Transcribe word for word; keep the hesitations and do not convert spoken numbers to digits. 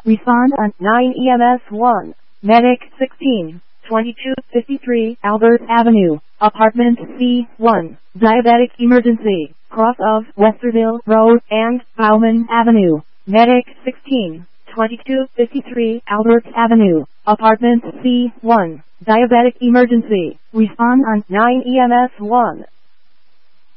Respond on nine E M S one. Medic sixteen, twenty-two fifty-three Albert Avenue, Apartment C one. Diabetic emergency, cross of Westerville Road and Bowman Avenue. Medic sixteen, twenty-two fifty-three Albert Avenue, Apartment C one. Diabetic emergency. Respond on nine E M S one.